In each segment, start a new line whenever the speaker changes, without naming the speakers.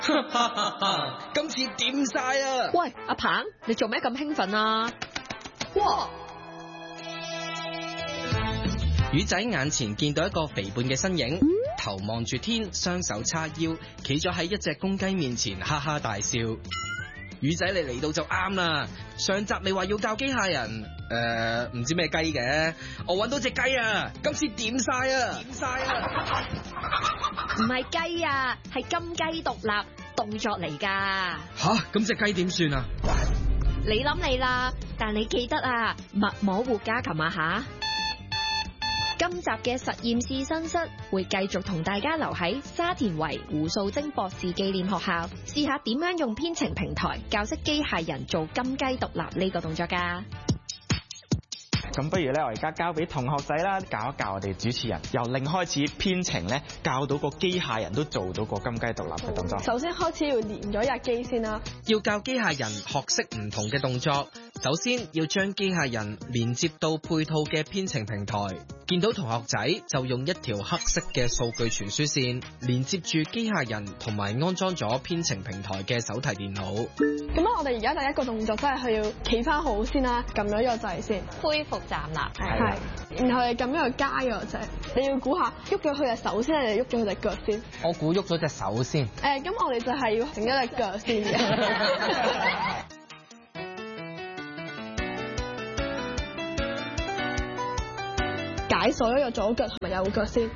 今次掂晒啊！
喂，阿鵬，你做咩咁興奮啊？哇！
魚仔眼前見到一個肥胖嘅身影，頭望住天，雙手叉腰，企咗喺一隻公雞面前，哈哈大笑。魚仔，你嚟到就啱啦！上集你話要教機械人，唔知咩雞嘅，我搵到隻雞啊！今次掂晒啊！掂晒啊！
唔係雞啊，係金雞獨立動作嚟噶。
吓，咁隻雞點算啊？
你諗你啦，但你記得啊，勿摸活家禽啊吓！今集嘅實驗室新室會繼續同大家留喺沙田圍胡素貞博士紀念學校，試下點樣用編程平台教識機械人做金雞獨立呢個動作噶。
咁不如咧，我而家交俾同學仔啦，教一教我哋主持人，由零開始編程咧，教到個機械人都做到個金雞獨立嘅動作。
首先開始要練咗日機先啦。
要教機械人學識唔同嘅動作，首先要將機械人連接到配套嘅編程平台。見到同學仔就用一條黑色嘅數據傳輸線連接住機械人，同埋安裝咗編程平台嘅手提電腦。
咁我哋而家第一個動作真係佢要企翻好先啦，撳咗呢個掣先，
恢復站立。
係。然後你撳咗個加呢個掣，你要估下喐咗佢隻手先，定係喐咗佢隻腳先？
我估喐咗隻手先。
咁我哋就係要整咗隻腳先嘅。解鎖咗個左腳同埋右腳先，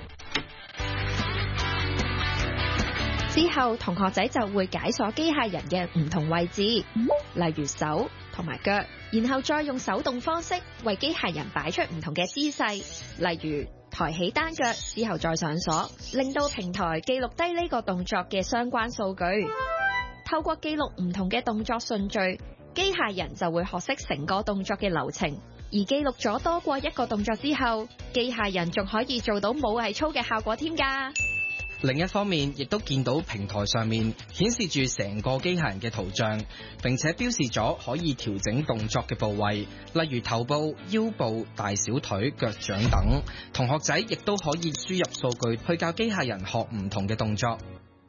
之後同學仔就會解鎖機械人嘅唔同位置，例如手同埋腳，然後再用手動方式為機械人擺出唔同嘅姿勢，例如抬起單腳之後再上鎖，令到平台記錄低呢個動作嘅相關數據。透過記錄唔同嘅動作順序，機械人就會學識成個動作嘅流程。而記錄咗多過一個動作之後，機械人仲可以做到舞藝操嘅效果添㗎。
另一方面，亦都見到平台上面顯示住成個機械人嘅圖像，並且標示咗可以調整動作嘅部位，例如頭部、腰部、大小腿、腳掌等。同學仔亦都可以輸入數據去教機械人學唔同嘅動作。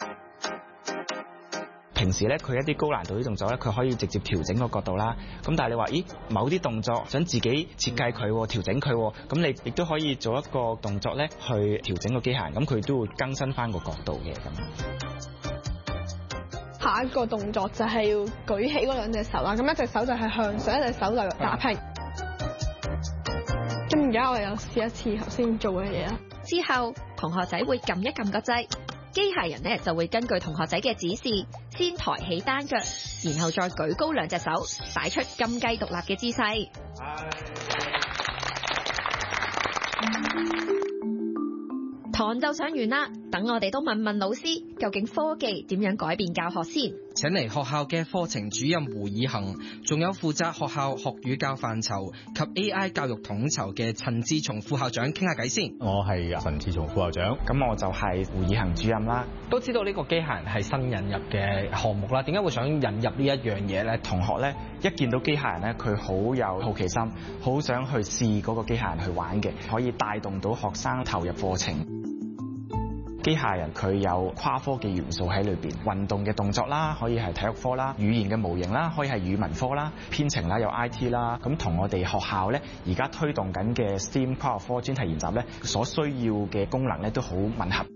平時咧，佢一啲高難度啲動作咧，佢可以直接調整個角度啦。咁但係你話，咦，某啲動作想自己設計佢，調整佢，咁你亦都可以做一個動作咧，去調整個機械人，咁佢都會更新翻個角度嘅咁。
下一個動作就係要舉起嗰兩隻手啦，咁一隻手就係向上，一隻手就打平。咁而家我哋又試一次頭先做嘅嘢啦。
之後同學仔會撳一撳個掣，機械人咧就會根據同學仔嘅指示，先抬起單腳，然後再舉高兩隻手，擺出金雞獨立嘅姿勢。堂就上完啦，等我哋都問問老師，究竟科技點樣改變教學先？
請嚟學校嘅課程主任胡以恒，仲有負責學校學與教範疇及 AI 教育統籌嘅陳志松副校長傾下偈先。
我係陳志松副校長，
咁我就係胡以恒主任啦。
都知道呢個機械人係新引入嘅項目啦，點解會想引入呢一樣嘢咧？
同學咧一見到機械人咧，佢好有好奇心，好想去試嗰個機械人去玩嘅，可以帶動到學生投入課程。機械人佢有跨科技元素喺裏邊，運動嘅動作啦，可以係體育科啦；語言嘅模型啦，可以係語文科啦；編程啦，有 IT 啦。咁同我哋學校咧而家推動緊嘅 STEAM 跨學科專題研習咧，所需要嘅功能咧都好吻合。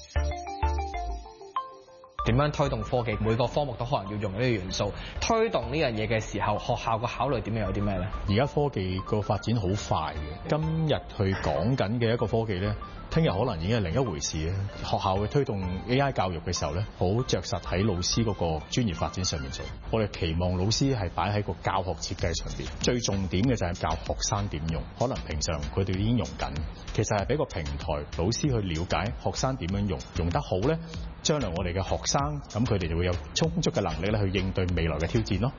點樣推動科技？每個科目都可能要用呢個元素。推動呢樣嘢嘅時候，學校個考慮點樣有啲咩咧？
而家科技個發展好快嘅，今日去講緊嘅一個科技咧，聽日可能已經係另一回事咧。學校去推動 AI 教育嘅時候咧，好着實喺老師嗰個專業發展上面做。我哋期望老師係擺喺個教學設計上邊，最重點嘅就係教學生點用。可能平常佢哋已經用緊，其實係俾個平台老師去了解學生點樣用，用得好咧，將來我哋嘅學生咁佢哋就會有充足嘅能力咧去應對未來嘅挑戰咯。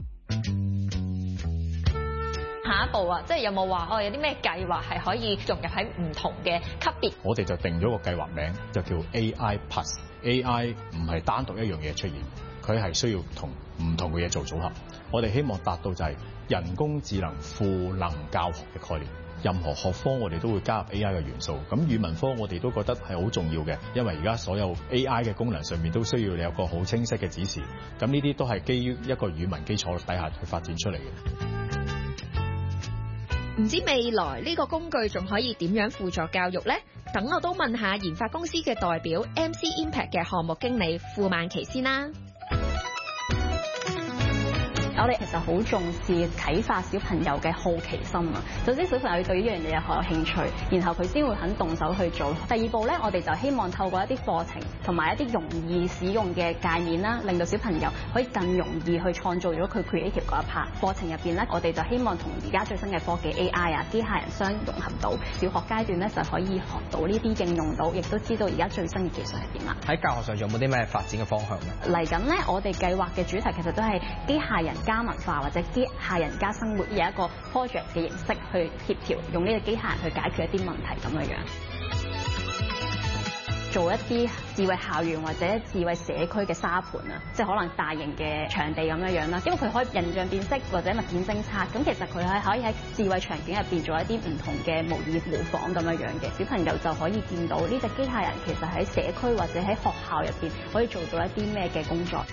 下一步啊，即係有冇話有啲咩計劃係可以融入喺唔同嘅級別？
我哋就定咗個計劃名，就叫 AI Plus。AI 唔係單獨一樣嘢出現，佢係需要同唔同嘅嘢做組合。我哋希望達到就係人工智能賦能教學嘅概念。 任何學科我哋都會加入 AI 嘅元素。咁語文科我哋都覺得係好重要嘅，因為而家所有 AI 嘅功能上面都需要你有個好清晰嘅指示。咁呢啲都係基於一個語文基礎底下去發展出嚟嘅。
唔知未來呢個工具仲可以點樣輔助教育呢？等我都問下研發公司嘅代表 MC Impact 嘅項目經理傅曼琪先啦。
我哋其實好重視啟發小朋友嘅好奇心啊！首先小朋友要對呢樣嘢好有興趣，然後佢先會肯動手去做。第二步咧，我哋就希望透過一啲課程同埋一啲容易使用嘅界面啦，令到小朋友可以更容易去創造咗佢 creative 嗰一 part。課程入邊咧，我哋就希望同而家最新嘅科技 AI 啊、機械人相融合到，小學階段咧就可以學到呢啲應用到，亦都知道而家最新嘅技術係點啦。
喺教學上仲有冇啲咩發展嘅方向咧？
嚟緊咧，我哋計劃嘅主題其實都係機械人加文化或者機械人加生活，有一個 project 嘅形式去協調，用呢個機械人去解決一啲問題咁樣。做一啲智慧校園或者智慧社區嘅沙盤啊，即係可能大型嘅場地咁樣啦，因為佢可以人像辨識或者物件偵測，咁其實佢係可以喺智慧場景入邊做一啲唔同嘅模擬模仿咁樣嘅，小朋友就可以見到呢隻機械人其實喺社區或者喺學校入邊可以做到一啲咩嘅工作。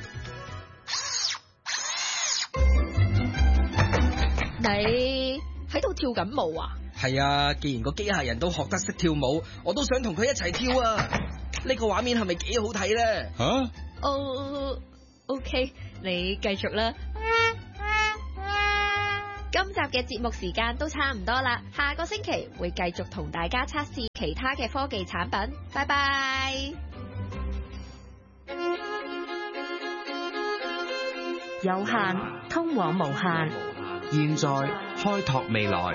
你喺度跳緊舞啊？
係啊，既然個機械人都學得識跳舞，我都想同佢一齊跳啊！呢個畫面係咪幾好睇咧？
OK， 你繼續啦。今集嘅節目時間都差唔多啦，下個星期會繼續同大家測試其他嘅科技產品。拜拜。
有限通往無限，
現在開拓未來，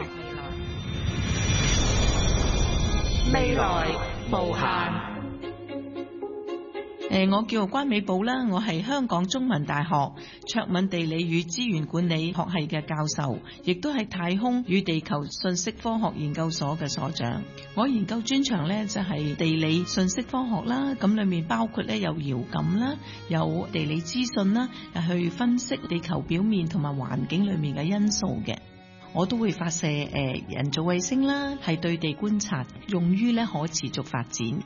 未來無限。
我叫關美寶啦，我係香港中文大學卓敏地理與資源管理學系嘅教授，亦都係太空與地球信息科學研究所嘅所長。我研究專長呢就係地理信息科學啦，咁裏面包括呢有遙感啦，有地理資訊啦，去分析地球表面同埋環境裏面嘅因素嘅。我都會發射人造衛星啦，係對地觀察，用於呢可持續發展。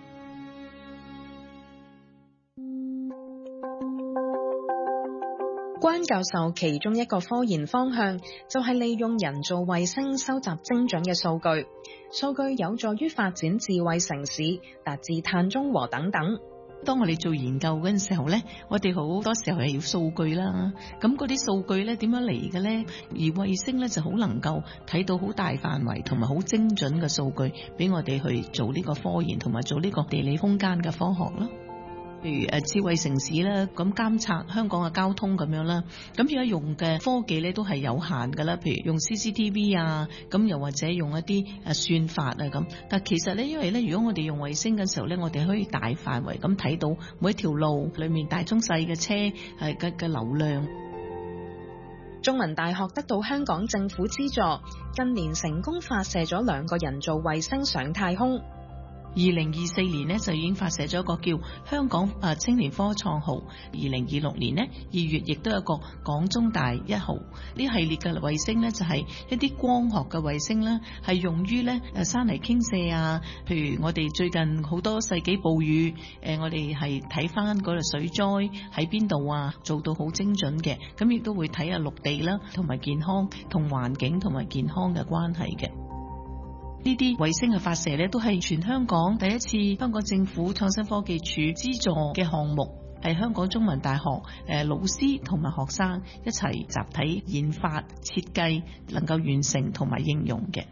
關教授其中一個科研方向就係利用人造衛星收集精準嘅數據，數據有助於發展智慧城市，達至碳中和等等。
當我哋做研究嗰陣時候呢，我哋好多時候係要數據啦，咁嗰啲數據呢點樣嚟嘅呢？而衛星呢就好能夠睇到好大範圍同埋好精準嘅數據，俾我哋去做呢個科研同埋做呢個地理空間嘅科學咯。譬如智慧城市啦，咁監察香港嘅交通咁樣啦，咁而家用嘅科技咧都係有限噶啦，譬如用 CCTV 啊，咁又或者用一啲算法啊咁。但其實咧，因為咧，如果我哋用衛星嘅時候咧，我哋可以大範圍咁睇到每一條路裏面大中細嘅車嘅流量。
中文大學得到香港政府資助，近年成功發射咗2個人造衛星上太空。
2024年呢就已經發射咗一個叫香港青年科創號，2026年呢2月亦都有一個港中大1號。呢系列嘅衛星呢就係一啲光學嘅衛星啦，係用於呢山泥傾瀉啊，譬如我哋最近好多世紀暴雨，我哋係睇翻嗰度水災喺邊度啊，做到好精準嘅，咁亦都會睇下陸地啦，同埋健康同環境同埋健康嘅關係嘅。呢啲衛星嘅發射咧，都係全香港第一次香港政府創新科技署資助嘅項目，係香港中文大學老師同埋學生一齊集體研發設計，能夠完成同埋應用嘅。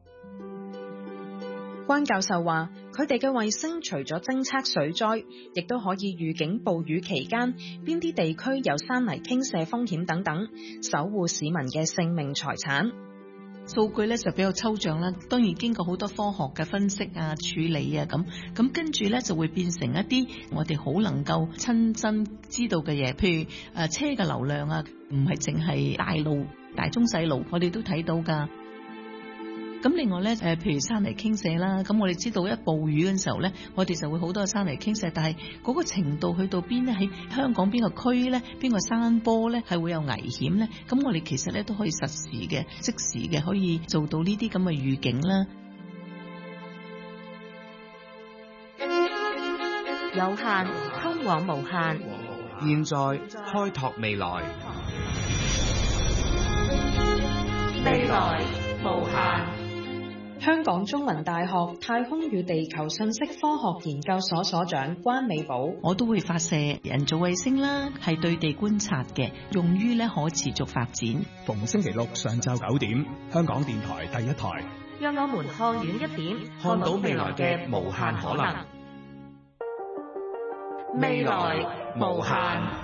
關教授話，佢哋嘅衛星除咗偵測水災，亦都可以預警暴雨期間邊啲地區有山泥傾瀉風險等等，守護市民嘅性命財產。
數據咧就比較抽象啦，當然經過好多科學嘅分析啊、處理啊咁跟住咧就會變成一啲我哋好能夠親身知道嘅嘢，譬如車嘅流量啊，唔係淨係大路、大中細路，我哋都睇到㗎。 咁另外咧，譬如山泥傾瀉啦，咁我哋知道一暴雨嘅時候咧，我哋就會好多山泥傾瀉，但係嗰個程度去到邊咧？喺香港邊個區咧？邊個山坡咧係會有危險咧？咁我哋其實咧都可以實時嘅、即時嘅可以做到呢啲咁嘅預警啦。
有限通往無限，
現在開拓未來，
未來無限。
香港中文大學太空與地球信息科學研究所所長關美寶，
我都會發射人造衛星啦，係對地觀察嘅，用於咧可持續發展。
逢星期六上晝9點，香港電台第一台，
讓我們看遠一點，
看到未來嘅無限可能。
未來無限。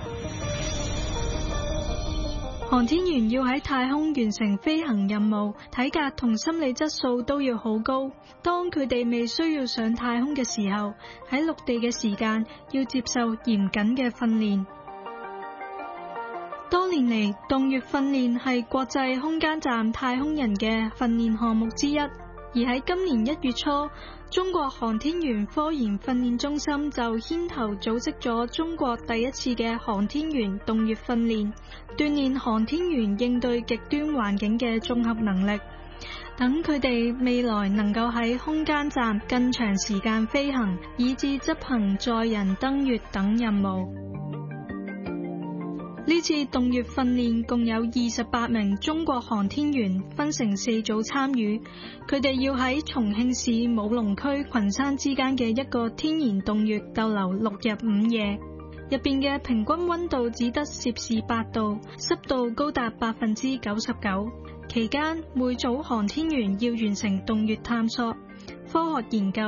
航天員要喺太空完成飛行任務，體格同心理質素都要好高。當佢哋未需要上太空嘅時候，喺陸地嘅時間要接受嚴謹嘅訓練。多年嚟，洞月訓練係國際空間站太空人嘅訓練項目之一。而喺今年1月初，中國航天員科研訓練中心就牽頭組織咗中國第一次嘅航天員洞月訓練，鍛煉航天員應對極端環境嘅綜合能力，等佢哋未來能夠喺空間站更長時間飛行，以至執行載人登月等任務。呢次洞月訓練共有28名中國航天員分成4組參與，佢哋要喺重慶市武隆區群山之間嘅一個天然洞穴逗留6日5夜，入邊嘅平均溫度只得攝氏8度，濕度高達99%。期間每組航天員要完成洞穴探索、科學研究